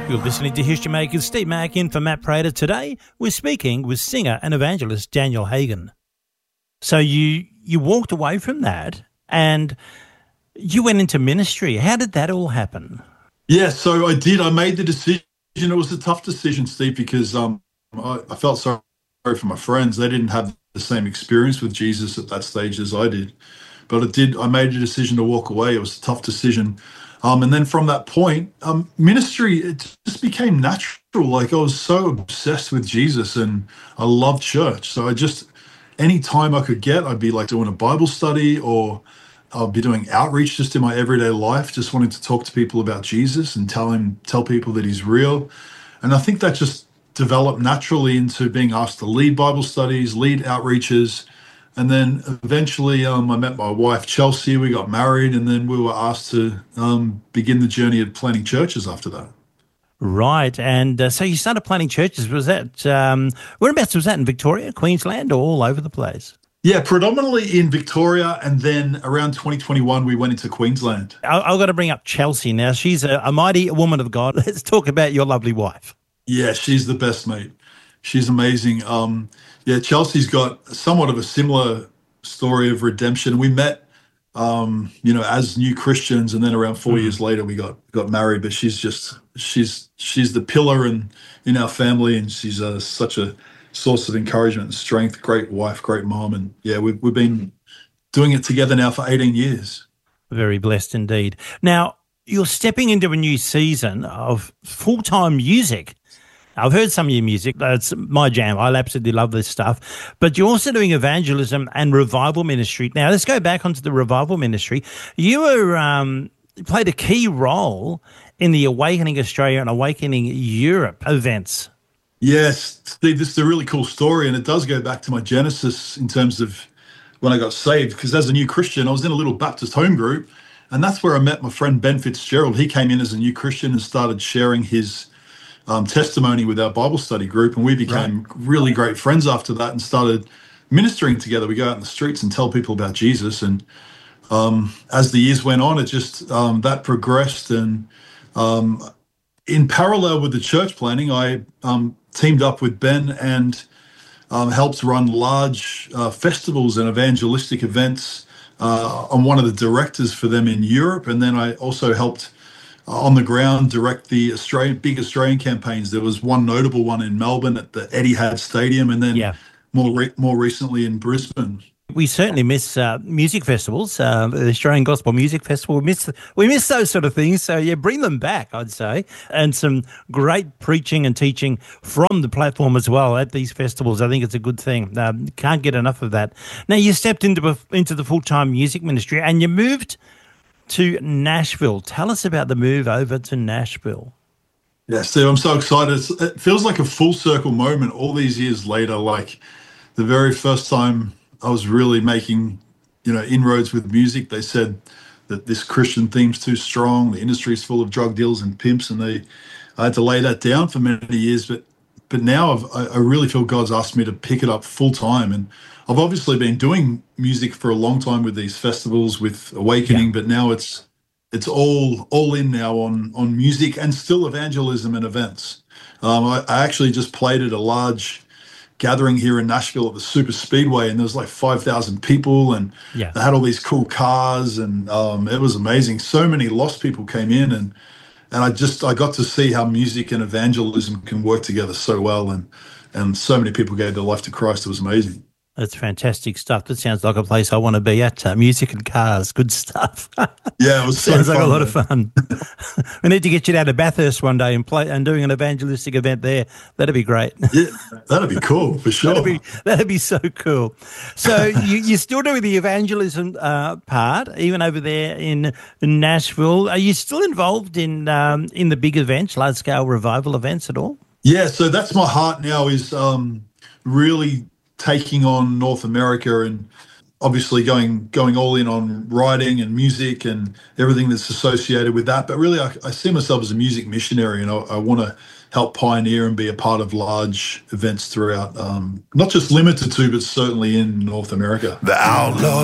You're listening to History Makers. Steve Mack in for Matt Prater. Today, we're speaking with singer and evangelist Daniel Hagen. So you walked away from that and you went into ministry. How did that all happen? Yeah, so I did. I made the decision. It was a tough decision, Steve, because I felt sorry for my friends. They didn't have the same experience with Jesus at that stage as I did. But I made a decision to walk away. It was a tough decision. And then from that point, ministry, it just became natural. Like I was so obsessed with Jesus and I loved church. So any time I could get, I'd be like doing a Bible study or I'll be doing outreach just in my everyday life, just wanting to talk to people about Jesus and tell people that he's real. And I think that just developed naturally into being asked to lead Bible studies, lead outreaches. And then eventually I met my wife, Chelsea. We got married, and then we were asked to begin the journey of planting churches after that. Right. And so you started planting churches. Was that, whereabouts was that, in Victoria, Queensland, or all over the place? Yeah, predominantly in Victoria, and then around 2021 we went into Queensland. I've got to bring up Chelsea now. She's a mighty woman of God. Let's talk about your lovely wife. Yeah, she's the best, mate. She's amazing. Yeah, Chelsea's got somewhat of a similar story of redemption. We met, as new Christians, and then around 4 years later we got married. But she's the pillar in our family, and she's such a source of encouragement and strength. Great wife, great mom, and yeah, we've been doing it together now for 18 years. Very blessed indeed. Now you're stepping into a new season of full-time music. I've heard some of your music. That's my jam. I absolutely love this stuff. But you're also doing evangelism and revival ministry. Now, let's go back onto the revival ministry. You played a key role in the Awakening Australia and Awakening Europe events. Yes, Steve, this is a really cool story, and it does go back to my genesis in terms of when I got saved, because as a new Christian, I was in a little Baptist home group, and that's where I met my friend Ben Fitzgerald. He came in as a new Christian and started sharing his testimony with our Bible study group, and we became really great friends after that and started ministering together. We go out in the streets and tell people about Jesus, and as the years went on, it just that progressed. And in parallel with the church planning, I teamed up with Ben and helped run large festivals and evangelistic events. I'm one of the directors for them in Europe, and then I also helped on the ground direct the big Australian campaigns. There was one notable one in Melbourne at the Etihad Stadium, and then more recently in Brisbane. We certainly miss music festivals, the Australian Gospel Music Festival. We miss those sort of things. So yeah, bring them back, I'd say, and some great preaching and teaching from the platform as well at these festivals. I think it's a good thing. Can't get enough of that. Now you stepped into the full-time music ministry and you moved to Nashville. Tell us about the move over to Nashville. Yeah, Steve, I'm so excited. It feels like a full circle moment all these years later. Like the very first time I was really making, inroads with music, they said that this Christian theme's too strong. The industry's full of drug dealers and pimps, and I had to lay that down for many years. But now I really feel God's asked me to pick it up full time. And I've obviously been doing music for a long time with these festivals, with Awakening, but now it's all in now on music and still evangelism and events. I actually just played at a large gathering here in Nashville at the Super Speedway, and there was like 5,000 people, and they had all these cool cars, and it was amazing. So many lost people came in, and I got to see how music and evangelism can work together so well, and so many people gave their life to Christ. It was amazing. That's fantastic stuff. That sounds like a place I want to be at. Music and cars, good stuff. Yeah, it was sounds like a lot of fun. We need to get you down to Bathurst one day and doing an evangelistic event there. That'd be great. Yeah, that'd be cool for sure. That'd be so cool. So you're still doing the evangelism part, even over there in Nashville. Are you still involved in the big events, large scale revival events at all? Yeah, so that's my heart now, is really taking on North America, and obviously going all in on writing and music and everything that's associated with that. But really, I see myself as a music missionary, and I want to help pioneer and be a part of large events throughout, not just limited to, but certainly in North America. The outlaw.